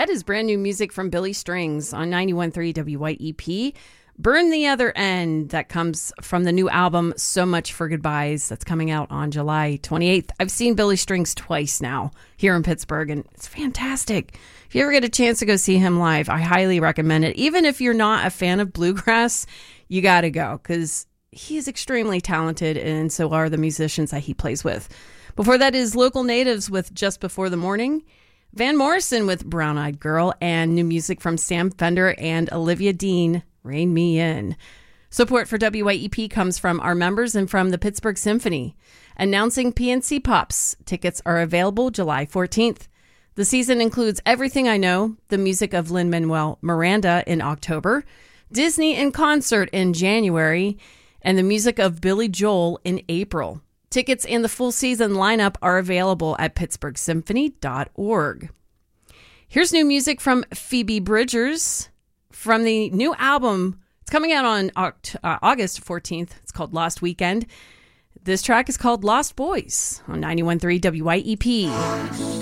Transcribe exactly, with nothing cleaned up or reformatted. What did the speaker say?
That is brand new music from Billy Strings on ninety-one point three W Y E P. Burn the Other End. That comes from the new album, So Much for Goodbyes. That's coming out on July twenty-eighth. I've seen Billy Strings twice now here in Pittsburgh, and it's fantastic. If you ever get a chance to go see him live, I highly recommend it. Even if you're not a fan of bluegrass, you got to go because he is extremely talented, and so are the musicians that he plays with. Before that is Local Natives with Just Before the Morning, Van Morrison with Brown Eyed Girl, and new music from Sam Fender and Olivia Dean, Rein Me In. Support for W Y E P comes from our members and from the Pittsburgh Symphony. Announcing P N C Pops. Tickets are available July fourteenth. The season includes Everything I Know, the music of Lin-Manuel Miranda in October, Disney in concert in January, and the music of Billy Joel in April. Tickets and the full season lineup are available at pittsburgh symphony dot org. Here's new music from Phoebe Bridgers from the new album. It's coming out on Oct- uh, August fourteenth. It's called Lost Weekend. This track is called Lost Boys on ninety-one point three W Y E P.